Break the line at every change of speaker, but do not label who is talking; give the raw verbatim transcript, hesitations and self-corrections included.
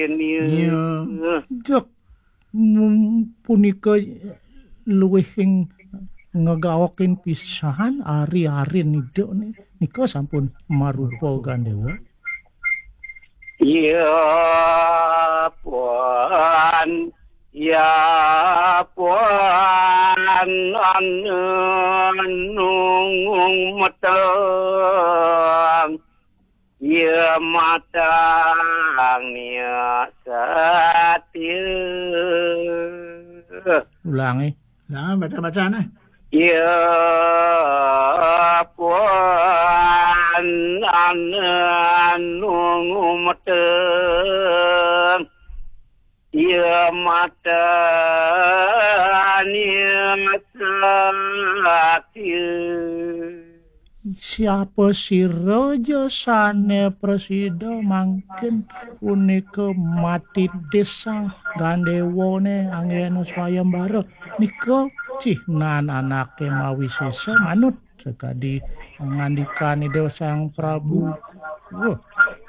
Iya. Jek mm, punika luwih ing ngegawakin pisahan ari-ari niduk nika sampun marupa gandewa.
Ya puan, ya puan, anung matang, ya matang ya satir.
Ulangi.
Nah, baca-baca nah.
Ya puan, anung matang, ya matang ya satir.
Siapa si Raja Sane Presida mangkin punika mati desa gandewone anggena swayembara nika cihnan anake mawisesa manut sekadi ngandikani Dewa Sang Prabu. Wah,